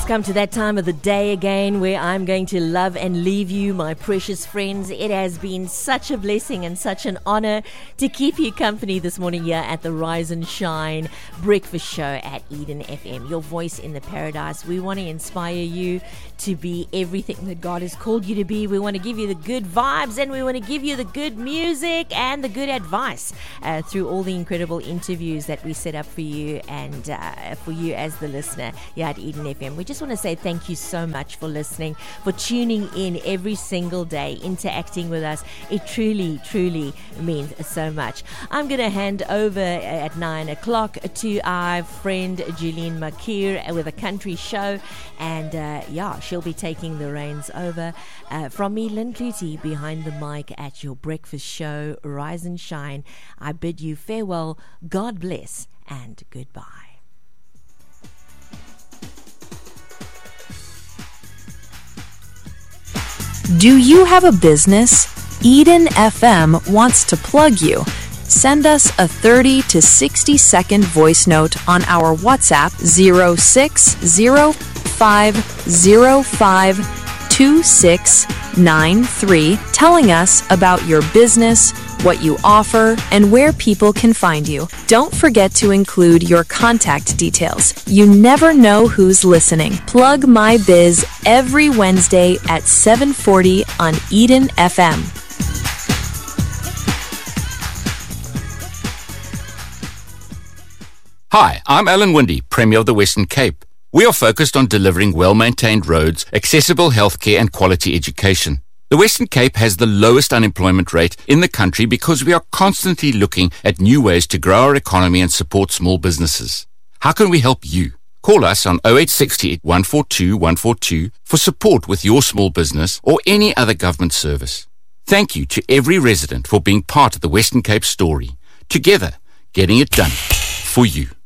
Come to that time of the day again where I'm going to love and leave you, my precious friends. It has been such a blessing and such an honor to keep you company this morning here at the Rise and Shine Breakfast Show at Eden FM, your voice in the paradise. We want to inspire you to be everything that God has called you to be. We want to give you the good vibes, and we want to give you the good music and the good advice through all the incredible interviews that we set up for you and for you as the listener here at Eden FM. We just want to say thank you so much for listening, for tuning in every single day, interacting with us. It truly, truly means so much. I'm going to hand over at 9 o'clock to our friend Julian Makir with a country show, and she'll be taking the reins over from me, Lynn Clutie, behind the mic at your breakfast show, Rise and Shine. I bid you farewell, God bless, and goodbye. Do you have a business? Eden FM wants to plug you. Send us a 30 to 60 second voice note on our WhatsApp 0605052693 telling us about your business, what you offer, and where people can find you. Don't forget to include your contact details. You never know who's listening. Plug My Biz every Wednesday at 7:40 on Eden FM. Hi, I'm Alan Windy, Premier of the Western Cape. We are focused on delivering well-maintained roads, accessible healthcare and quality education. The Western Cape has the lowest unemployment rate in the country because we are constantly looking at new ways to grow our economy and support small businesses. How can we help you? Call us on 0860 142 142 for support with your small business or any other government service. Thank you to every resident for being part of the Western Cape story. Together, getting it done for you.